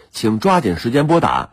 请抓紧时间拨打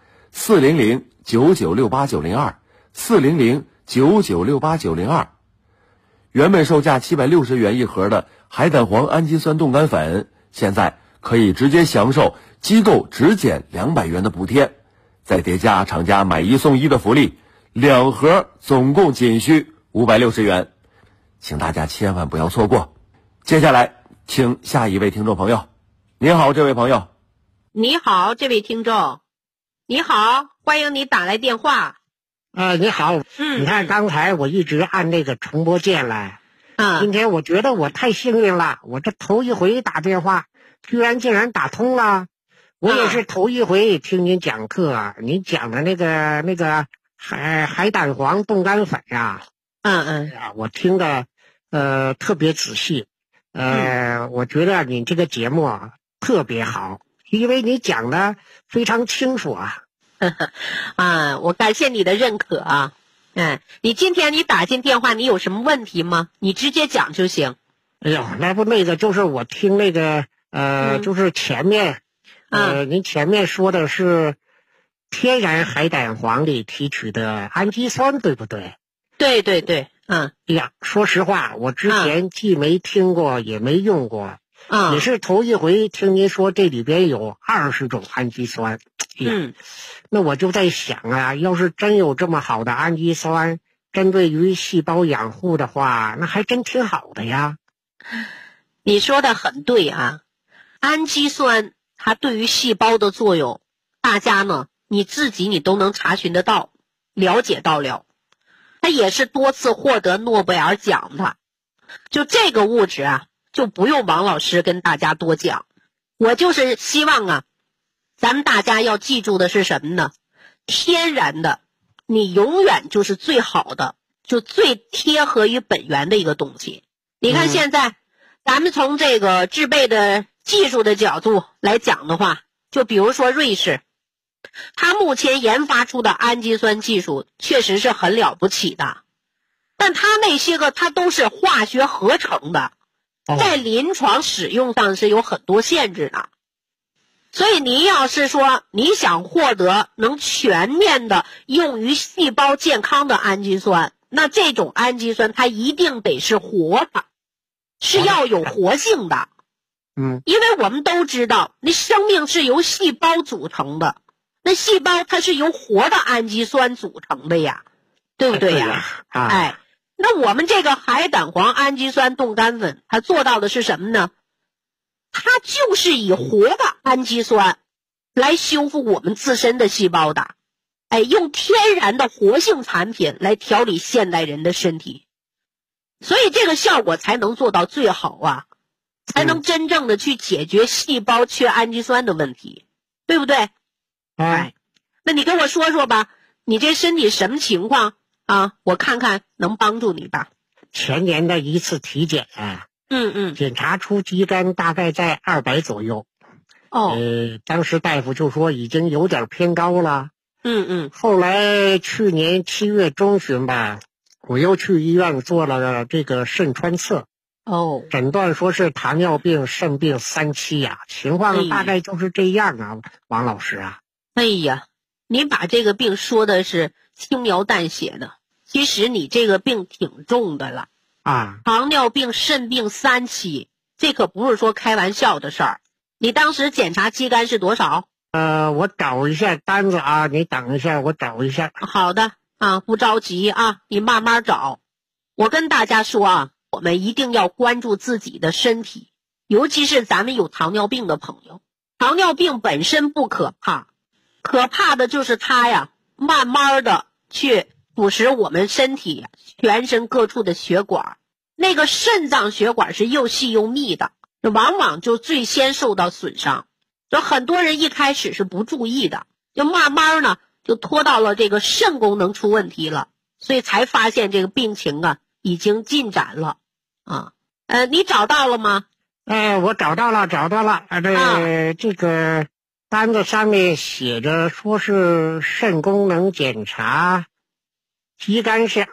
400-9968-902，400-9968-902。原本售价760元一盒的海胆黄氨基酸冻干粉，现在可以直接享受机构直减200元的补贴，再叠加厂家买1送1的福利，2盒总共仅需560元，请大家千万不要错过。接下来请下一位听众朋友。你好，这位朋友。 你好，这位听众。你好，欢迎你打来电话。 你好。你看刚才我一直按那个重播键来。今天我觉得我太幸运了，我这头一回打电话竟然打通了。我也是头一回听您讲课，您讲的那个海胆黄冻干粉呀。我听的特别仔细。我觉得你这个节目特别好，因为你讲的非常清楚啊。 我感谢你的认可啊。你今天你打进电话，你有什么问题吗？你直接讲就行。 哎呦，那个就是我听那个就是前面您前面说的是天然海胆黄里提取的氨基酸，对不对？ 对对对。 哎呀，说实话，我之前既没听过也没用过，也是头一回听您说这里边有20种氨基酸。那我就在想啊，要是真有这么好的氨基酸，针对于细胞养护的话，那还真挺好的呀。 你说的很对啊，氨基酸它对于细胞的作用，大家呢你自己你都能查询得到，了解到了。它也是多次获得诺贝尔奖的。就这个物质啊，就不用王老师跟大家多讲。我就是希望啊，咱们大家要记住的是什么呢？天然的，你永远就是最好的，就最贴合于本源的一个东西。你看现在，咱们从这个制备的技术的角度来讲的话，就比如说瑞士，它目前研发出的氨基酸技术确实是很了不起的，但它那些个它都是化学合成的，在临床使用上是有很多限制的。所以你要是说你想获得能全面的用于细胞健康的氨基酸，那这种氨基酸它一定得是活的，是要有活性的。因为我们都知道，那生命是由细胞组成的，那细胞它是由活的氨基酸组成的呀，对不对呀？那我们这个海胆黄氨基酸冻干粉，它做到的是什么呢？它就是以活的氨基酸来修复我们自身的细胞的，用天然的活性产品来调理现代人的身体，所以这个效果才能做到最好啊，才能真正的去解决细胞缺氨基酸的问题，对不对？那你跟我说说吧，你这身体什么情况啊？我看看能帮助你吧。 前年的一次体检检查出肌酐大概在200左右。当时大夫就说已经有点偏高了。后来去年7月中旬吧，我又去医院做了这个肾穿测。诊断说是糖尿病肾病3期呀，情况大概就是这样啊，王老师啊。 哎呀，你把这个病说的是轻描淡写的，其实你这个病挺重的了啊！糖尿病肾病3期，这可不是说开玩笑的事儿。你当时检查肌酐是多少？ 我找一下单子啊，你等一下，我找一下。 好的啊，不着急啊，你慢慢找。我跟大家说啊，我们一定要关注自己的身体，尤其是咱们有糖尿病的朋友。糖尿病本身不可怕，可怕的就是它呀，慢慢的去腐蚀我们身体全身各处的血管，那个肾脏血管是又细又密的，往往就最先受到损伤。就很多人一开始是不注意的，就慢慢呢就拖到了这个肾功能出问题了，所以才发现这个病情啊已经进展了啊。你找到了吗？ 我找到了。这个单子上面写着说是肾功能检查，肌酐是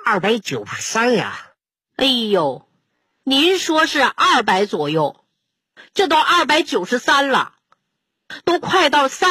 293呀。 哎呦，您说是200左右，这都293了，都快到300